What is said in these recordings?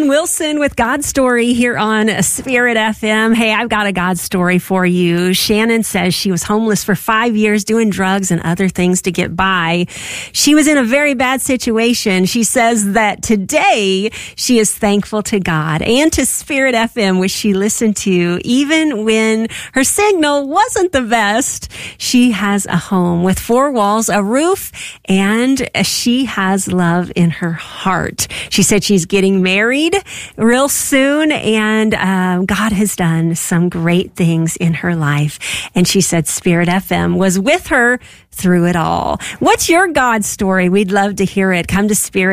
Wilson with God Story here on Spirit FM. Hey, I've got a God story for you. Shannon says she was homeless for 5 years doing drugs and other things to get by. She was in a very bad situation. She says that today she is thankful to God and to Spirit FM, which she listened to even when her signal wasn't the best. She has a home with 4 walls, a roof, and she has love in her heart. She said she's getting married real soon, and God has done some great things in her life. And she said Spirit FM was with her through it all. What's your God story? We'd love to hear it. Come to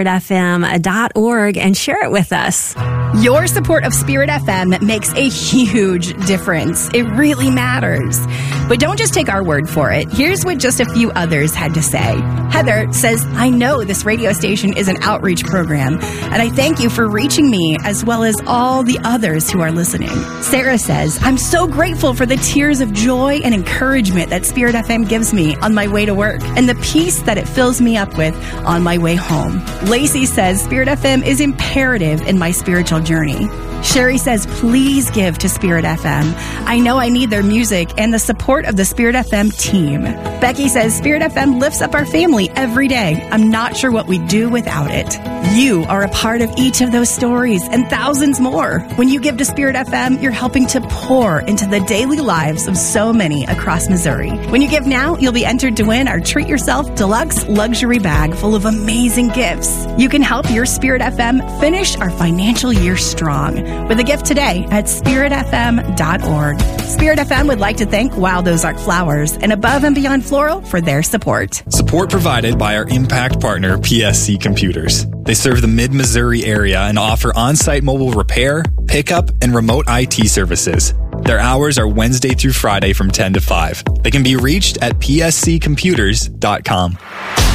spiritfm.org and share it with us. Your support of Spirit FM makes a huge difference. It really matters. But don't just take our word for it. Here's what just a few others had to say. Heather says, I know this radio station is an outreach program, and I thank you for reaching me as well as all the others who are listening. Sarah says, I'm so grateful for the tears of joy and encouragement that Spirit FM gives me on my way to work and the peace that it fills me up with on my way home. Lacey says, Spirit FM is imperative in my spiritual journey. Sherry says, please give to Spirit FM. I know I need their music and the support of the Spirit FM team. Becky says, Spirit FM lifts up our family every day. I'm not sure what we'd do without it. You are a part of each of those stories and thousands more. When you give to Spirit FM, you're helping to pour into the daily lives of so many across Missouri. When you give now, you'll be entered to win our Treat Yourself Deluxe Luxury Bag full of amazing gifts. You can help your Spirit FM finish our financial year strong with a gift today at spiritfm.org. Spirit FM would like to thank Wild Ozark Flowers and Above and Beyond Floral for their support. Support provided by our impact partner, PSC Computers. They serve the mid-Missouri area and offer on-site mobile repair, pickup, and remote IT services. Their hours are Wednesday through Friday from 10 to 5. They can be reached at psccomputers.com.